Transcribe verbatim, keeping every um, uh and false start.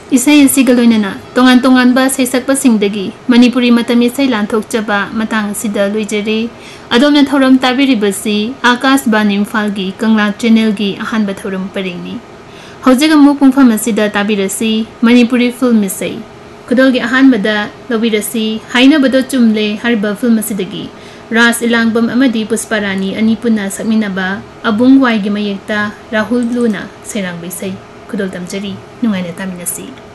Isai asiga loinana tongan tongan ba saisak pasingdagi Manipuri matam isai lanthok chaba matang asida loijari adomna thoram tabiri basi Akas Bani Imphal gi Kangla channel gi ahan ba thoram paringni Haujaga mu pungpham asida tabirasi Manipuri film isai Kudol gi ahan bada lobirasi haina bado chumle harba film asidagi Ras Ilangbam amadi Pusparani ani punna sakminaba Abung Wai gi mayekta Rahul Luna serang bisai Kudol tamjari nungaina taminasi